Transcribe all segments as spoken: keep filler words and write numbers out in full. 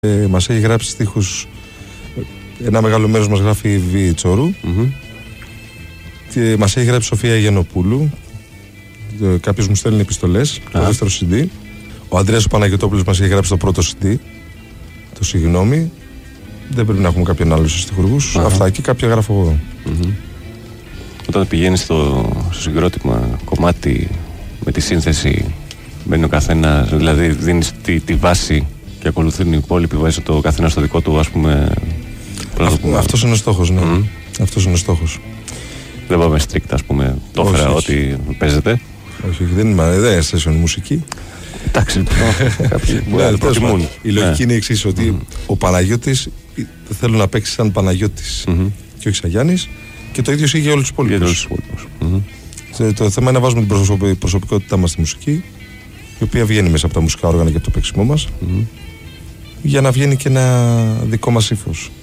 Ε, μας έχει γράψει στίχους. Ένα μεγάλο μέρος μας γράφει η Β. Τσόρου. Mm-hmm. Και μας έχει γράψει η Σοφία Γενοπούλου. Ε, κάποιος μου στέλνει επιστολές. Ah. Το δεύτερο σι ντι. Ο Ανδρέας ο Παναγιωτόπουλος μας έχει γράψει το πρώτο σι ντι. Το συγγνώμη. Δεν πρέπει να έχουμε κάποιον άλλο στους στιχουργούς. Ah. Αυτά και κάποια γράφω εγώ. Mm-hmm. Όταν πηγαίνεις στο, στο συγκρότημα κομμάτι με τη σύνθεση, μπαίνει ο καθένας, δηλαδή δίνεις τη, τη βάση και ακολουθούν οι υπόλοιποι, βάζει το καθένα στο δικό του, ας πούμε. Αυτό, αυτός είναι ο στόχος, ναι. Mm. Αυτός είναι ο στόχος. Δεν πάμε strict, ας πούμε, το έφερα ότι παίζετε. Όχι, δεν είμαι, δεν είναι session μουσική. Εντάξει, κάποιοι προτιμούν. Η λογική είναι η εξής, ότι ο Παναγιώτης θέλω να παίξει σαν Παναγιώτης και όχι σαν Γιάννης, και το ίδιο ισχύει για όλους τους υπόλοιπους. Το θέμα είναι να βάζουμε την προσωπικότητά μας στη μουσική, η οποία βγαίνει μέσα από τα μουσικά όργανα και από το παίξιμό μας, mm-hmm. για να βγαίνει και ένα δικό μας ύφος.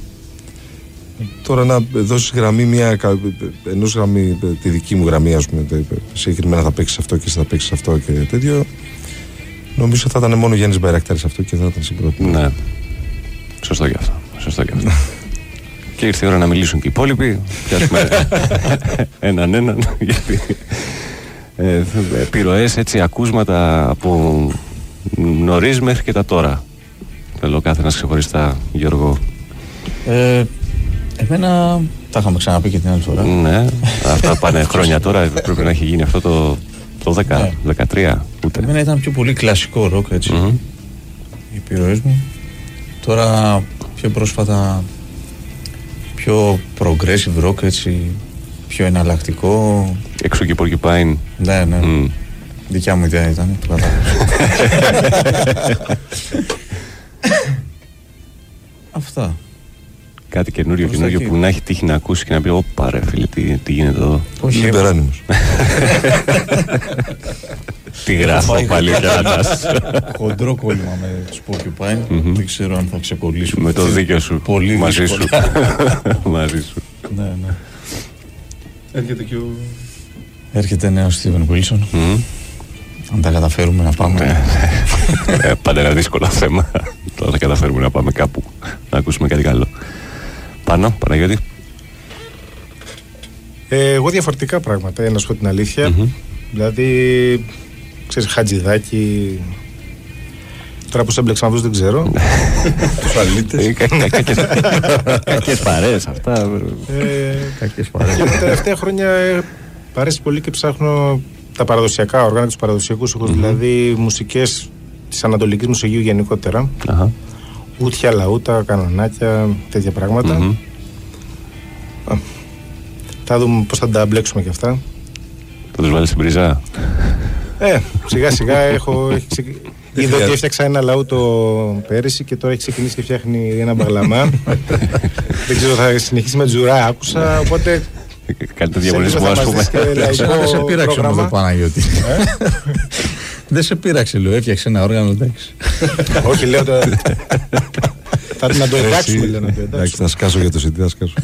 Τώρα να δώσεις γραμμή, μια, ενός γραμμή, τη δική μου γραμμή, ας πούμε, συγκεκριμένα θα παίξεις αυτό και θα παίξεις αυτό και τέτοιο, νομίζω θα ήταν μόνο Γιάννης Μπαϊρακτάρης αυτό και θα ήταν συγκρότημα. Ναι, σωστό και αυτό, σωστό και αυτό. Και ήρθε η ώρα να μιλήσουν και οι υπόλοιποι, πιάσουμε έναν έναν, γιατί ε, επιρροές, έτσι, ακούσματα από νωρίς μέχρι και τα τώρα. Θέλω κάθε ένας ξεχωριστά, Γιώργο. Ε, εμένα τα είχαμε ξαναπεί και την άλλη φορά. Ναι, αυτά πάνε χρόνια τώρα, πρέπει να έχει γίνει αυτό το, το δέκα, ναι. δεκατρία, ούτε. Εμένα ήταν πιο πολύ κλασικό ροκ, έτσι, mm-hmm. οι επιρροές μου. Τώρα πιο πρόσφατα πιο progressive rock, έτσι, πιο εναλλακτικό. Έξω και Porcupine. Ναι, ναι. Mm. Δικιά μου ιδέα ήταν. Αυτά. Κάτι καινούριο, καινούριο που να έχει τύχει να ακούσει και να πει «Ωπα ρε φίλε, τι, τι γίνεται εδώ». Όχι, Λιμπεράνιμος. Τι γράφω πάλι Καναδάς. Χοντρό κόλλημα με τους Porcupine. Δεν ξέρω αν θα ξεκολλήσουμε. Με το δίκιο σου. Πολύ μαζί σου. Μαζί σου. Ναι, ναι. Έρχεται και ο... Έρχεται νέος Steven Wilson. Αν τα καταφέρουμε να πάμε. Πάντα ένα δύσκολο θέμα. Τώρα θα καταφέρουμε να πάμε κάπου να ακούσουμε κάτι καλό. Πάνω, Παναγιώτη. Ε, εγώ διαφορετικά πράγματα, για να σου πω την αλήθεια. Mm-hmm. Δηλαδή, ξέρεις, Χατζηδάκι. Τώρα πώς έμπλεξα αυτούς δεν ξέρω. Τους αλήτες. Κακές παρέες αυτά. Κακές παρέες. Και τα τελευταία χρόνια παρέσει πολύ και ψάχνω τα παραδοσιακά όργανα, τους παραδοσιακούς ήχους, δηλαδή μουσικές της Ανατολικής Μεσογείου γενικότερα. Ούτια, λαούτα, κανονάκια, τέτοια πράγματα. Θα δούμε πώς θα τα μπλέξουμε και αυτά. Θα τους βάλεις στην πρίζα. Ε, σιγά σιγά έχω... Είδα ότι έφτιαξα ένα λαούτο πέρυσι και τώρα έχει ξεκινήσει και φτιάχνει ένα μπαγλαμά. Δεν ξέρω, θα συνεχίσει με τζουρά, άκουσα, οπότε... Κάνει το διαγωνισμό, ας πούμε. Δεν σε πείραξε όμως το Παναγιώτη. Δεν σε πείραξε, λέω, έφτιαξε ένα όργανο, εντάξει. Όχι, λέω το... Να το εντάξουμε, λέω, να το εντάξουμε. Θα σκάσω για το σι ντι, θα σκάσω.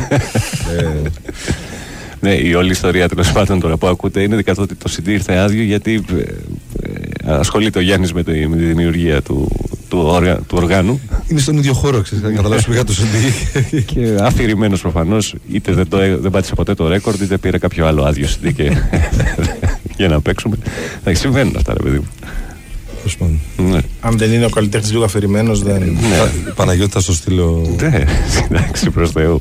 Ναι, η όλη ιστορία τέλος πάντων τώρα που ακούτε είναι καθότι το σι ντι ήρθε άδειο, γιατί ασχολείται ο Γιάννης με τη, με τη δημιουργία του, του, ορga, του οργάνου. Είναι στον ίδιο χώρο, ξέρεις, να καταλάβεις πήγα το σι ντι. Και αφηρημένος προφανώς, είτε δεν, το, δεν πάτησε ποτέ το ρέκορντ, είτε πήρε κάποιο άλλο άδειο σι ντι και, για να παίξουμε. Εντάξει, συμβαίνουν αυτά, ρε παιδί μου. Ναι. Αν δεν είναι ο καλλιτέχνης λίγο αφηρημένος, δεν... Ναι. Παναγιώτη, θα στο στείλω... Ναι, εντάξει, προς Θεού.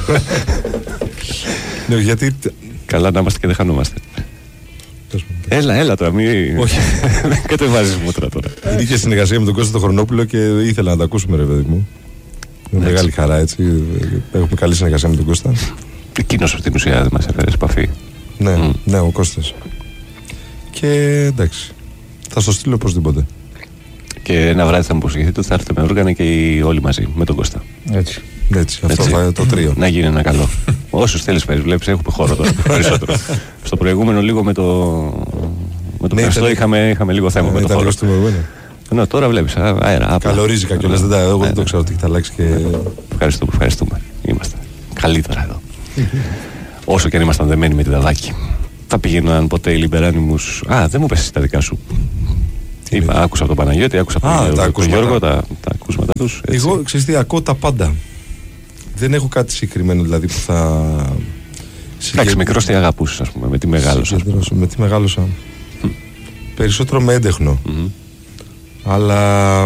Ναι, γιατί... Καλά να είμαστε και δεν χανόμαστε. Έλα, έλα τώρα, μη... Όχι. Δεν κατεβάζεις μούτρα τώρα. Είχε συνεργασία με τον Κώστα τον Χρονόπουλο και ήθελα να τα ακούσουμε, ρε παιδί μου. Με μεγάλη χαρά, έτσι. Έχουμε καλή συνεργασία με τον Κώστα. Εκείνος στην ουσία δεν μας έφερε σε επαφή. Ναι, mm. ναι, ο Κώστας. Και εντάξει, θα στο στείλω οπωσδήποτε. Και ένα βράδυ θα μου προσηγηθείτε ότι θα έρθετε με όργανα και όλοι μαζί, με τον Κώστα. Έτσι. Έτσι, αυτό θα είναι το τρίο. Να γίνει ένα καλό. Όσους θέλεις φέρεις, βλέπεις, έχουμε χώρο τώρα περισσότερο. Στο προηγούμενο λίγο με το, με το ναι, Χριστό είχαμε, είχαμε λίγο θέμα ναι, με το χώρο. Ναι, τώρα βλέπεις αέρα. Καλορίζικα κιόλας, δεν, εγώ δεν το ξέρω τι θα αλλάξει και... Ευχαριστούμε, ευχαριστούμε. Είμαστε καλύτερα εδώ. Όσο και αν ήμασταν δεμένοι με τη Δαδάκη. Θα πήγαιναν ποτέ οι Λιμπεράνιμους? Α, δεν μου πες τα δικά σου. Είπα, άκουσα από τον Παναγιώτη, άκουσα από τον Γιώργο, τα, τα ακούσματα τους. Εγώ, ξέρεις τι, ακούω τα πάντα. Δεν έχω κάτι συγκεκριμένο δηλαδή που θα... Εντάξει, μικρός τι αγαπούσες, ας πούμε, με τι μεγάλωσα. Με τι μεγάλωσα. Mm. Περισσότερο με έντεχνο. Mm-hmm. Αλλά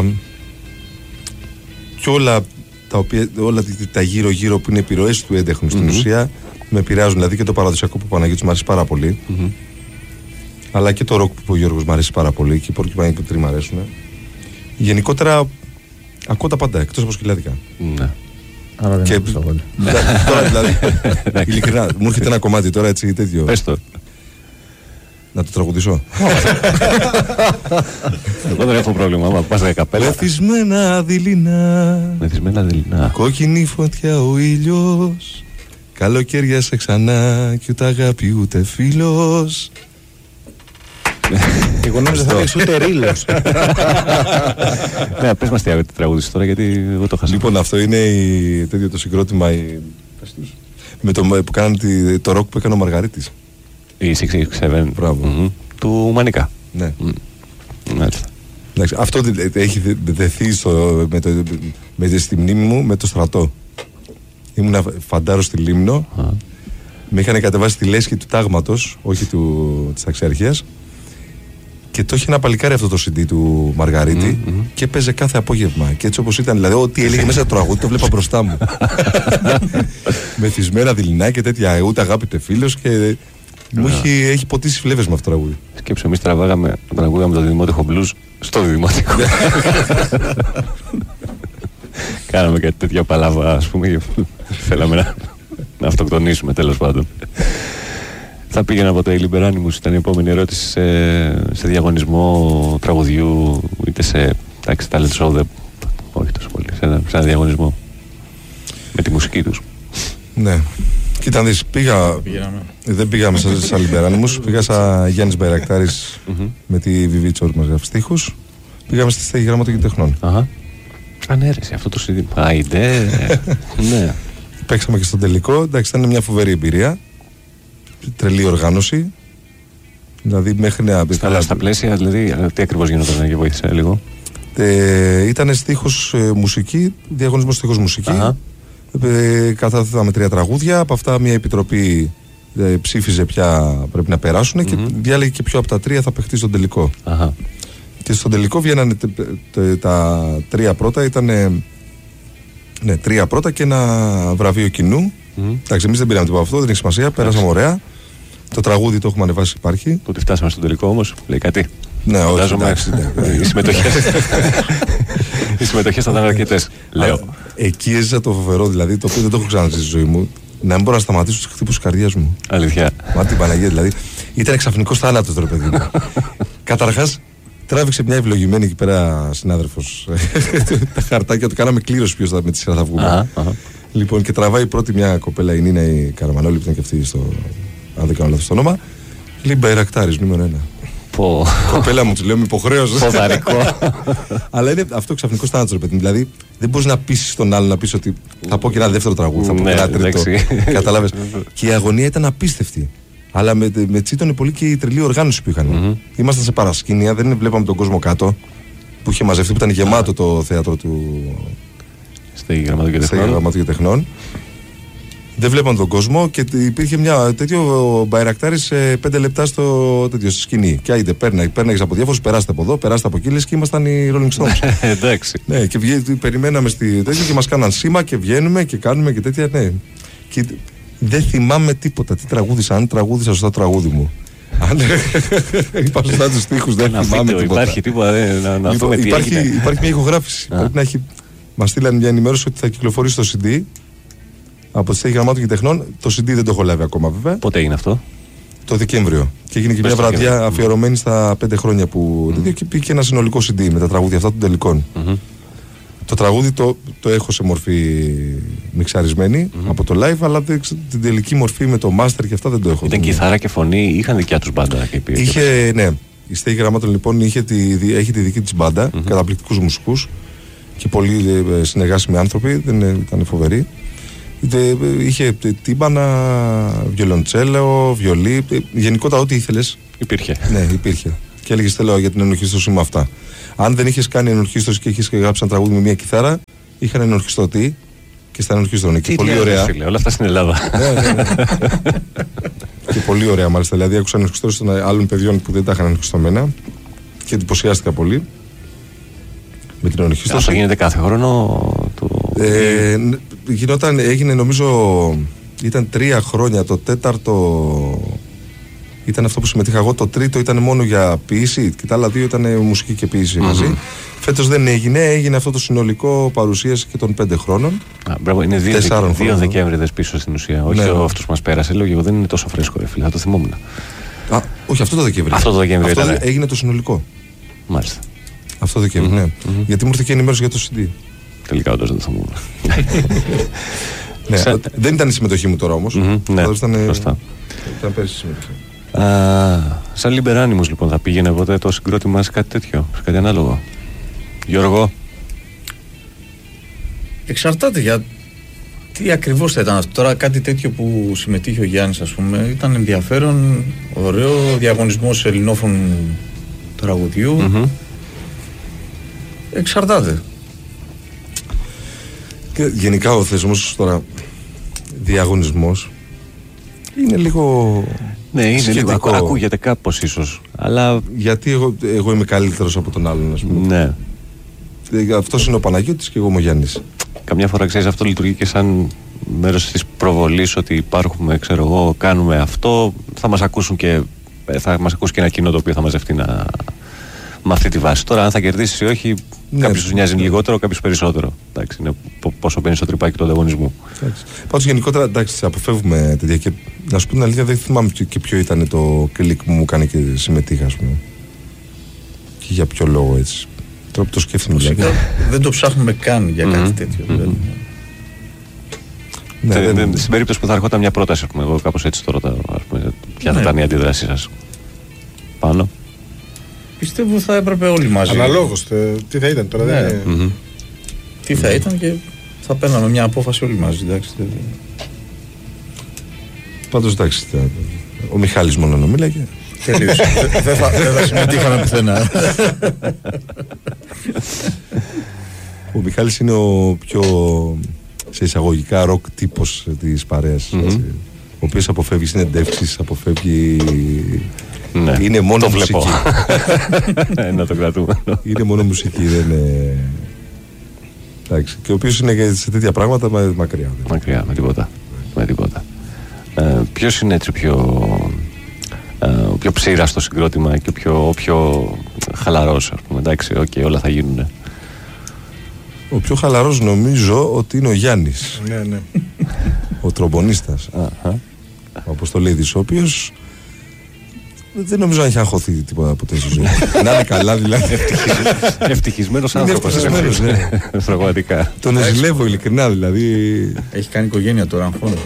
και όλα τα, οποία, όλα τα γύρω-γύρω που είναι επιρροές του έντεχνου στην mm-hmm. ουσία με επηρεάζουν. Δηλαδή και το παραδοσιακό που ο Παναγιώτης μου αρέσει πάρα πολύ. Mm-hmm. Αλλά και το ροκ που ο Γιώργος μου αρέσει πάρα πολύ. Και οι Πορκυπάνοι που τρία μου αρέσουν. Γενικότερα ακούω τα πάντα εκτός από σκυλάδικα. Ναι. Άρα δεν και... άκουσα πολύ. Τώρα δηλαδή, ειλικρινά, μου έρχεται ένα κομμάτι τώρα έτσι τέτοιο. Πες το. Να το τραγουδήσω. Εγώ δεν έχω πρόβλημα, άμα πας δεκαπέντε. Μεθυσμένα δειλινά. Μεθυσμένα δειλινά. Κόκκινη φωτιά ο ήλιος. Καλοκαίρια σε ξανά. Κι ούτε αγάπη ούτε φίλος. Εγώ νόμιζα θα λες ούτε ρίλος. Ναι, πες μας τι τραγούδισες τώρα, γιατί εγώ το χάσα. Λοιπόν, αυτό είναι τέτοιο το συγκρότημα με το που κάνανε το ροκ που έκανε ο Μαργαρίτης. Η έξι έξι επτά. Μπράβο. Του Μανικά. Ναι. Αυτό έχει δεθεί στη μνήμη μου με το στρατό. Ήμουνα φαντάρο στη Λίμνο. Με είχαν κατεβάσει στη λέσχη του τάγματος, όχι της ταξιαρχίας. Και το είχε ένα παλικάρι αυτό το σι ντι του Μαργαρίτη mm-hmm. και παίζε κάθε απόγευμα. Και έτσι όπως ήταν, δηλαδή, ό,τι έλεγε μέσα το τραγούδι το βλέπα μπροστά μου. Μεθυσμένα δειλινά και τέτοια. Ούτε αγάπη ούτε φίλος. Και μου έχει, έχει ποτίσει φλέβες με αυτό το τραγούδι. Σκέψου, εμείς τραβάγαμε, τραγούδαμε το Δημότυχο Blues στο Δημότυχο. Κάναμε κάτι τέτοια παλάβα, ας πούμε. Θέλαμε να, να αυτοκτονήσουμε, τέλος πάντων. Θα πήγαινα από το Ελλιμπεράνιμους, ήταν η επόμενη ερώτηση, σε, σε διαγωνισμό τραγουδιού, είτε σε εντάξει, talent show, δεν, όχι τόσο πολύ, σε ένα, σε ένα διαγωνισμό με τη μουσική τους. Ναι. Κοίτα, δεις, πήγα, δεν πήγαμε σε Ελλιμπεράνιμους, πήγα σαν Γιάννης Μπαϊρακτάρης mm-hmm. με τη Βιβί Τσόρ μας γράφει στίχους, πήγαμε στη Στέγη Γραμματικών Τεχνών. Αχα. Ανέρεσε αυτό το σι ντι. Άιντε, ναι. Παίξαμε και στο τελικό, εντάξει, ήταν μια φοβερή εμπειρία. Τρελή οργάνωση. Δηλαδή μέχρι να πει. Στα, στα πλαίσια, δηλαδή, τι ακριβώς γινόταν, για βοήθησε λίγο. Ε, ήταν στίχος ε, μουσική, διαγωνισμός στίχος μουσική. Ε, Κατάθεταμε τρία τραγούδια. Από αυτά μια επιτροπή ε, ψήφιζε ποια πρέπει να περάσουν mm-hmm. και διάλεγε και ποιο από τα τρία θα παιχτεί στον τελικό. Αχα. Και στον τελικό βγαίνανε τε, τε, τε, τα τρία πρώτα. Ήταν ναι, τρία πρώτα και ένα βραβείο κοινού. Mm-hmm. Εντάξει, εμείς δεν πήραμε τίποτα από αυτό, δεν έχει σημασία. Πέρασαμε ωραία. Το τραγούδι το έχουμε ανεβάσει, υπάρχει. Το ότι φτάσαμε στον τελικό όμως, λέει κάτι. Ναι, όχι. Εντάξει, ναι. Οι συμμετοχές. Οι συμμετοχές θα ήταν αρκετές. Λέω. Εκεί έζησα το φοβερό, δηλαδή, το οποίο δεν το έχω ξαναζήσει στη ζωή μου. Να μην μπορώ να σταματήσω τους χτύπους της καρδιάς μου. Αλήθεια. Μα την Παναγία, δηλαδή. Ήταν ξαφνικός θάνατος τώρα, παιδί μου. Καταρχάς, τράβηξε μια ευλογημένη εκεί πέρα συνάδελφος τα χαρτάκια του. Κάναμε κλήρωση ποιος θα με τη σειρά θα βγούμε. Λοιπόν, και τραβάει πρώτη μια κοπέλα, η Νίνα η Καραμανόλη, που ήταν και αυτή στο. Αν δεν κάνω λάθος το όνομα. Λέει Μπαϊρακτάρης, νούμερο ένα. Πω. Κοπέλα μου, του λέω με υποχρέωση. Ποδαρικό. Αλλά είναι αυτό ξαφνικό θάνατο, ρε παιδί. Δηλαδή δεν μπορεί να πείσει τον άλλον να πει ότι θα πω και ένα δεύτερο τραγούδι, θα πω και ένα τρίτο. Κατάλαβε. Και η αγωνία ήταν απίστευτη. Αλλά με, με τσίτωνε πολύ και η τρελή οργάνωση που είχαν. Mm-hmm. Ήμασταν σε παρασκήνια, δεν βλέπαμε τον κόσμο κάτω. Που είχε μαζευτεί, που ήταν γεμάτο το θέατρο του. Στη Γραμματική Τεχνών. Δεν βλέπαν τον κόσμο και υπήρχε μια τέτοιο Μπαϊρακτάρης σε πέντε λεπτά στο τέτοιο στη σκηνή. Και άιντε, πέρναγε από διάφορους, περάστε από εδώ, περάστε από εκεί, λες και ήμασταν οι Rolling Stones. Εντάξει. Ναι, και βγή, περιμέναμε στη τέτοιο και μας κάναν σήμα και βγαίνουμε και κάνουμε και τέτοια. Ναι. Και δεν θυμάμαι τίποτα. Τι τραγούδισα, αν τραγούδισα σωστά τραγούδι μου. Αν είπα σωστά τους στίχους, δεν θυμάμαι τίποτα. Υπάρχει τίποτα, να δούμε τι έγινε. Υπάρχει μια ηχογράφηση. Πρέπει να έχει. Μας στείλανε μια ενημέρωση ότι θα κυκλοφορήσει το σι ντι. Από τη Στέγη Γραμμάτων και Τεχνών. Το σι ντι δεν το έχω λάβει ακόμα, βέβαια. Πότε έγινε αυτό? Το Δεκέμβριο. Και έγινε και μια βραδιά αφιερωμένη στα πέντε χρόνια που. Mm-hmm. Και πήγε ένα συνολικό σι ντι με τα τραγούδια αυτά των τελικών. Mm-hmm. Το τραγούδι το, το έχω σε μορφή μιξαρισμένη mm-hmm. από το live, αλλά την τελική μορφή με το master και αυτά δεν το έχω. Ήταν κιθάρα και φωνή, είχαν δικιά του μπάντα. Είχε, ναι. Η Στέγη Γραμμάτων λοιπόν είχε τη, έχει τη δική τη μπάντα, mm-hmm. καταπληκτικούς μουσικούς και πολύ συνεργάσιμοι άνθρωποι, δεν ήταν φοβεροί. Είχε τύμπανα, βιολοντσέλο, βιολί, γενικότερα ό,τι ήθελες. Υπήρχε. Ναι, υπήρχε. Και έλεγες θέλω για την ενοχή στο σήμα αυτά. Αν δεν είχες κάνει ενορχίστρωση και είχες γράψει ένα τραγούδι με μια κιθάρα, είχαν ενορχιστρωτή και στα ενορχίστρωνε. Και πολύ ωραία. Φίλε, όλα αυτά στην Ελλάδα. Ναι, ναι, ναι. Και πολύ ωραία μάλιστα. Δηλαδή, άκουσα ενορχιστρώσεις των άλλων παιδιών που δεν τα είχαν ενορχιστρωμένα και εντυπωσιάστηκα πολύ με την ενορχίστρωση. Αυτό γίνεται κάθε χρόνο. Το... Ε, γινόταν, έγινε νομίζω. Ήταν τρία χρόνια. Το τέταρτο ήταν αυτό που συμμετείχα εγώ. Το τρίτο ήταν μόνο για ποίηση και τα άλλα δύο ήταν μουσική και ποίηση mm-hmm. μαζί. Φέτος δεν έγινε. Έγινε αυτό το συνολικό παρουσίαση και των πέντε χρόνων. Α, μπράβο, είναι δύο Δεκέμβριδες πίσω στην ουσία. Όχι ναι. αυτός που μας πέρασε. Λέω εγώ δεν είναι τόσο φρέσκο, ρε φίλε. Θα το θυμόμουν. Α, όχι, αυτό το Δεκέμβρη. Αυτό το Δεκέμβρη αυτό ήταν. Έγινε το συνολικό. Μάλιστα. Αυτό το Δεκέμβρη, mm-hmm. ναι. Mm-hmm. Γιατί μου ήρθε και ενημέρωση για το σι ντι. Τελικά όντως δεν το θυμόμουν. Ναι, Σα... δεν ήταν η συμμετοχή μου τώρα όμως. Mm-hmm, ναι, ήταν, σωστά. Ήταν πέρυσι η συμμετοχή. Α, σαν Λιμπεράνιμους λοιπόν θα πήγαινε ποτέ το συγκρότημα σε κάτι τέτοιο, σε κάτι ανάλογο? Γιώργο. Εξαρτάται για τι ακριβώς θα ήταν αυτό. Τώρα κάτι τέτοιο που συμμετείχε ο Γιάννης, ας πούμε, ήταν ενδιαφέρον, ωραίο, διαγωνισμός ελληνόφωνου τραγουδιού. Mm-hmm. Εξαρτάται. Και γενικά ο θεσμός τώρα, διαγωνισμός, είναι λίγο... Ναι, είναι σχετικό. Λίγο, ακούγεται κάπως ίσως, αλλά... Γιατί εγώ, εγώ είμαι καλύτερος από τον άλλον, ας πούμε. Ναι. Αυτός είναι ο Παναγιώτης και εγώ είμαι ο Γιάννης. Καμιά φορά, ξέρεις, αυτό λειτουργεί και σαν μέρος της προβολής, ότι υπάρχουμε, ξέρω εγώ, κάνουμε αυτό, θα μας ακούσουν και θα μας ακούσει και ένα κοινό το οποίο θα μαζευτεί να... με αυτή τη βάση. Τώρα, αν θα κερδίσει ή όχι, ναι, κάποιος τους νοιάζει λιγότερο, κάποιος περισσότερο. Εντάξει, είναι πόσο μπαίνει στο τρυπάκι του ανταγωνισμού. Πάντως, γενικότερα, εντάξει, αποφεύγουμε τέτοια. Και να σου πω την αλήθεια, δεν θυμάμαι και ποιο ήταν το κλικ που μου έκανε και συμμετείχα, ας πούμε. Και για ποιο λόγο έτσι. Τώρα που το σκέφτομαι, δηλαδή. Δεν το ψάχνουμε καν για κάτι mm-hmm. τέτοιο. Mm-hmm. Δηλαδή. Ναι, δεν, δεν, στην περίπτωση που θα έρχονταν μια πρόταση, ας πούμε, εγώ κάπως έτσι το ρωτάω, ας πούμε, ποια θα ήταν η αντίδρασή σας πάνω? Πιστεύω θα έπρεπε όλοι μαζί. Αναλόγως, τι θα ήταν τώρα, ναι. δεν mm-hmm. Τι θα ήταν και θα παίρναμε μια απόφαση όλοι μαζί, εντάξει. Πάντως, εντάξει, ο Μιχάλης μόνο να μίλαγε. Τελείωσε. Δεν θα, θα συμμετείχαμε πουθενά. Ο Μιχάλης είναι ο πιο, σε εισαγωγικά, ροκ τύπος της παρέας. Mm-hmm. Ο οποίος αποφεύγει συνεντεύξεις, αποφεύγει... Ναι, είναι μόνο το μουσική. Να το κρατούμε. Είναι μόνο μουσική, δεν είναι... Εντάξει. Και ο οποίος είναι και σε τέτοια πράγματα μα, μακριά. Μακριά, με τίποτα. Με τίποτα. Ε, ποιος είναι έτσι πιο... Ε, ο πιο ψήρας στο συγκρότημα και ο πιο, πιο χαλαρός, ας πούμε? Εντάξει, okay, όλα θα γίνουν. Ο πιο χαλαρός νομίζω ότι είναι ο Γιάννης. Ναι, ναι. Ο τρομπονίστας. Ο Αποστολίδης, ο οποίος δεν νομίζω να έχει αγχωθεί τίποτα ποτέ στη ζωή. Να είναι καλά, δηλαδή. Ευτυχισμένος άνθρωπος. Ευτυχισμένος, ναι. Πραγματικά. Τον ζηλεύω ειλικρινά, δηλαδή. Έχει κάνει οικογένεια τώρα, αγχώνεται.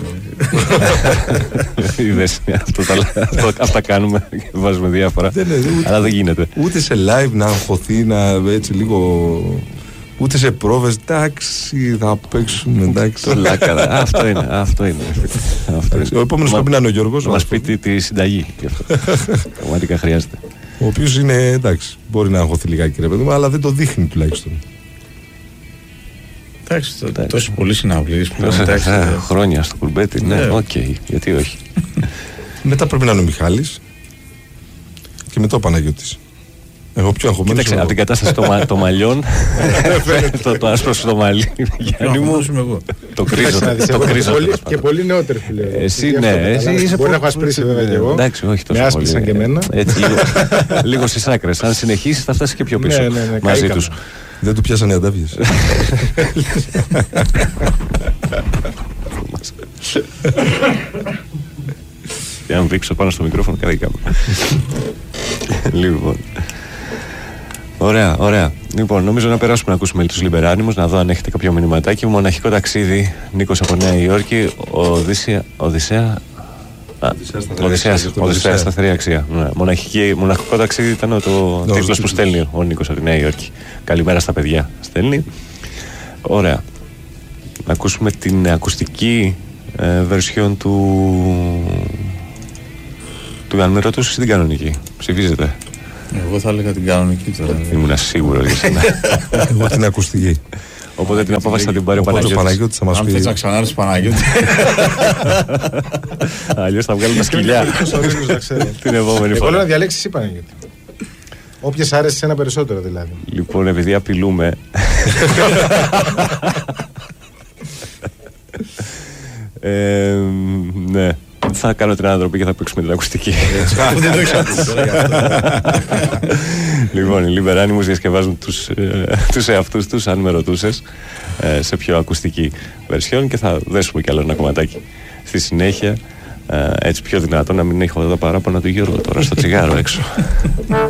Είδες, αυτά κάνουμε και βάζουμε διάφορα. Αλλά δεν γίνεται. Ούτε σε live να αγχωθεί, να έτσι λίγο. Ούτε σε πρόβες, εντάξει, θα παίξουμε, εντάξει. Αυτό είναι, αυτό είναι. Ο επόμενος πρέπει να είναι ο Γιώργος. Να μας πει τη συνταγή. Πραγματικά χρειάζεται. Ο οποίος είναι, εντάξει, μπορεί να αγχωθεί λιγάκι, ρε παιδί μου, αλλά δεν το δείχνει τουλάχιστον. Εντάξει, τόσο πολύ συναυλίες πλέον. Χρόνια στο κουρμπέτι, ναι, οκ, γιατί όχι. Μετά πρέπει να είναι ο Μιχάλης και μετά ο Παναγιώτης. Εγώ πιο αγχωμένος. Κοίταξε, από την κατάσταση των μαλλιών, το άσπρο στο μαλλί, Γιάννη μου, το κρίζω. Και πολύ νεότεροι, φίλε. Εσύ, ναι. Μπορεί να έχω ασπρίσει βέβαια και εγώ. Εντάξει, όχι τόσο πολύ. Με άσπρισαν και εμένα. Λίγο στις άκρες. Αν συνεχίσεις θα φτάσεις και πιο πίσω μαζί τους. Δεν του πιάσανε οι αντάβιες. Για να δείξω πάνω στο μικρόφωνο κάτι κάπου. Λοιπόν. Ωραία, ωραία. Λοιπόν, νομίζω να περάσουμε να ακούσουμε τους Λιμπεράνιμους, να δω αν έχετε κάποιο μηνυματάκι. Μοναχικό ταξίδι, Νίκος από Νέα Υόρκη, Οδύσσια, Οδυσσέα. Οδυσσέα, σταθερή αξία. Μοναχικό ταξίδι ήταν το τίτλος που στέλνει ο Νίκος από τη Νέα Υόρκη. Καλημέρα στα παιδιά, στέλνει. Ωραία. Να ακούσουμε την ακουστική version του. Του αν με ρωτούσες την κανονική. Ψηφίζετε. Εγώ θα έλεγα την κανονική τώρα. Ήμουν σίγουρος για σένα. Εγώ την ακουστική. Οπότε την απόφαση θα την πάρει ο Οπότε ο Παναγιώτης. Παναγιώτης θα μας Αν πει. θες να ξανάρθεις Παναγιώτη. Αλλιώς θα βγάλουμε τα σκυλιά την επόμενη Εγώ λέω φορά. να διαλέξεις εσύ Παναγιώτη. Όποιες άρεσε σε ένα περισσότερο δηλαδή. Λοιπόν, επειδή απειλούμε. ε, ναι. Θα κάνω την ανατροπή και θα παίξουμε την ακουστική. Δεν το έχεις ακούσει τώρα γι' αυτό. Λοιπόν, οι Λιμπεράνιμους διασκευάζουν τους, ε, τους εαυτούς τους, αν με ρωτούσες, ε, σε πιο ακουστική βερσιόν και θα δέσουμε κι άλλο ένα κομματάκι στη συνέχεια, ε, έτσι πιο δυνατό να μην έχω τα παράπονα του Γιώργου τώρα στο τσιγάρο έξω.